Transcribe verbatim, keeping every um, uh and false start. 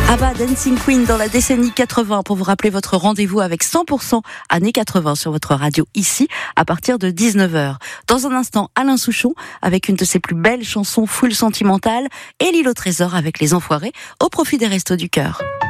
ABBA Dancing Queen dans la décennie quatre-vingts pour vous rappeler votre rendez-vous avec cent pour cent années quatre-vingts sur votre radio ici à partir de dix-neuf heures. Dans un instant, Alain Souchon avec une de ses plus belles chansons full sentimentales et L'île au trésor avec Les Enfoirés au profit des Restos du Cœur.